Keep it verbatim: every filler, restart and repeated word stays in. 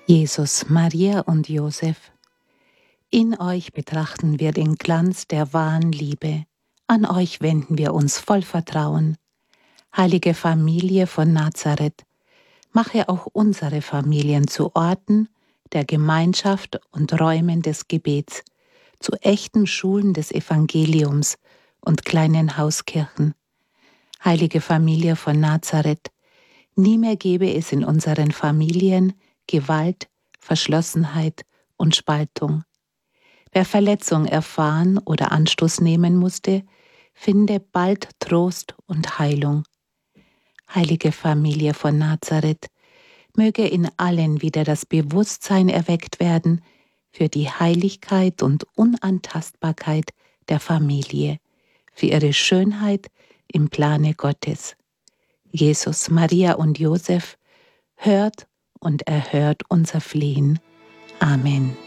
Jesus, Maria und Josef, in euch betrachten wir den Glanz der wahren Liebe. An euch wenden wir uns voll Vertrauen. Heilige Familie von Nazareth, mache auch unsere Familien zu Orten der Gemeinschaft und Räumen des Gebets, zu echten Schulen des Evangeliums und kleinen Hauskirchen. Heilige Familie von Nazareth, nie mehr gebe es in unseren Familien Gewalt, Verschlossenheit und Spaltung. Wer Verletzung erfahren oder Anstoß nehmen musste, finde bald Trost und Heilung. Heilige Familie von Nazareth, möge in allen wieder das Bewusstsein erweckt werden für die Heiligkeit und Unantastbarkeit der Familie, für ihre Schönheit im Plane Gottes. Jesus, Maria und Josef, hört und erhört unser Flehen. Amen.